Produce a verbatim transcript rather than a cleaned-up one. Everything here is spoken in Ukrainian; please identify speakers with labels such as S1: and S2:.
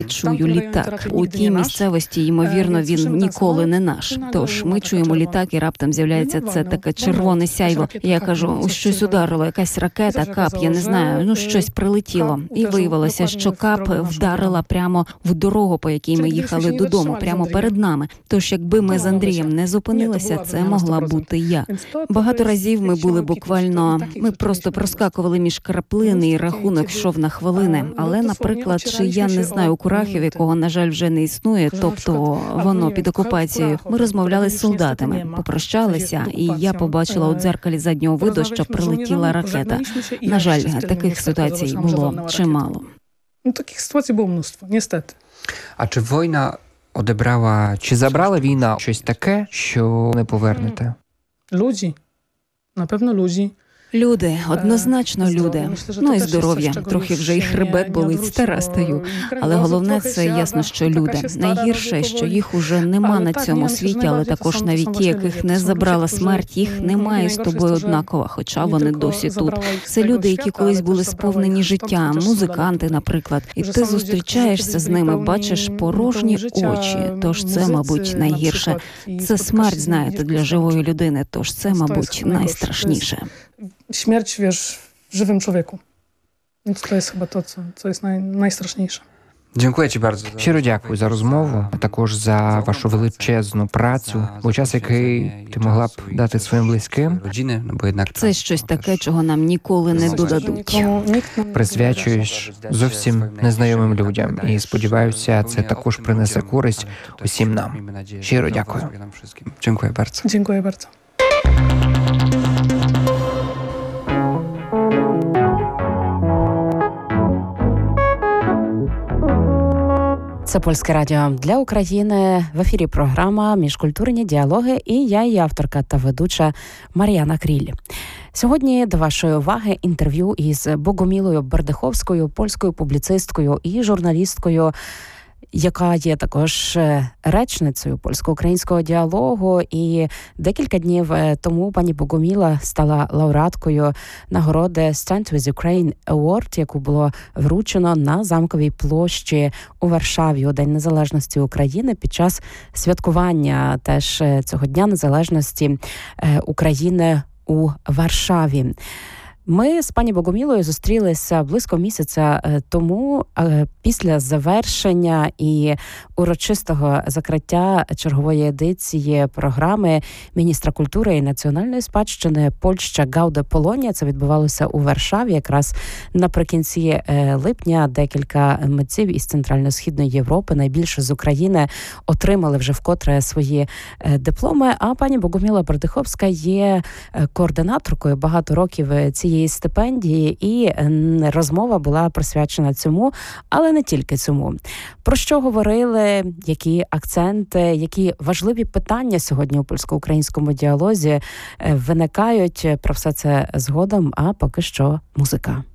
S1: Чую літак. У тій місцевості, ймовірно, він ніколи не наш. Тож ми чуємо літак і раптом з'являється це таке червоне сяйво. Я кажу, щось ударило, якась ракета, кап, я не знаю, ну щось прилетіло. І виявилося, що кап вдарила прямо в дорогу, по якій ми їхали додому, прямо перед нами. Тож якби ми з Андрієм не зупинилися, це могла бути я. Багато разів ми були буквально, ми просто проскакували між краплини і рахунок йшов на хвилини. Але, наприклад, чи я не знаю, у Курахів, якого, на жаль, вже не існує, тобто воно під окупацією, ми розмовляли з солдатами, попрощалися, і я побачила у дзеркалі заднього виду, що прилетіла ракета. На жаль, таких ситуацій було чимало.
S2: Ну, таких ситуацій було множество, niestety.
S3: А чи війна одебрала, чи забрала війна щось таке, що не повернете?
S2: Люди, напевно, люди.
S1: Люди, однозначно люди. Ну і здоров'я. Трохи вже і хребет болить, стара стаю. Але головне, це ясно, що люди. Найгірше, що їх уже нема на цьому світі, але також навіть ті, яких не забрала смерть, їх немає з тобою однаково, хоча вони досі тут. Це люди, які колись були сповнені життя, музиканти, наприклад. І ти зустрічаєшся з ними, бачиш порожні очі. Тож це, мабуть, найгірше. Це смерть, знаєте, для живої людини, тож це, мабуть, найстрашніше.
S2: Śmierć, wiesz, w żywym człowieku. Więc to jest chyba to, co, co jest naj, najstraszniejsze.
S3: Дякую Ci bardzo. Щиро дякую за розмову, а також за вашу величезну працю, бо час, який ти могла б дати своїм близьким.
S1: Це щось таке, чого нам ніколи не додадуть.
S3: Присвячуєш зовсім незнайомим людям, і сподіваюся, це також принесе користь усім нам. Щиро дякую. Дякую bardzo.
S2: Dziękuję bardzo.
S4: Це Польське радіо для України. В ефірі програма «Міжкультурні діалоги» і я, її авторка та ведуча Мар'яна Кріль. Сьогодні до вашої уваги інтерв'ю із Богомілою Бердиховською, польською публіцисткою і журналісткою, яка є також речницею польсько-українського діалогу. І декілька днів тому пані Богоміла стала лауреаткою нагороди Stand with Ukraine Award, яку було вручено на Замковій площі у Варшаві у День Незалежності України під час святкування теж цього Дня Незалежності України у Варшаві. Ми з пані Богомілою зустрілися близько місяця тому після завершення і урочистого закриття чергової едиції програми міністра культури і національної спадщини Польща Гауде Полонія. Це відбувалося у Варшаві якраз наприкінці липня. Декілька митців із Центрально-Східної Європи, найбільше з України, отримали вже вкотре свої дипломи. А пані Богоміла Бердиховська є координаторкою багато років цієї стипендії, і розмова була присвячена цьому, але не тільки цьому. Про що говорили, які акценти, які важливі питання сьогодні у польсько-українському діалозі виникають, про все це згодом, а поки що музика.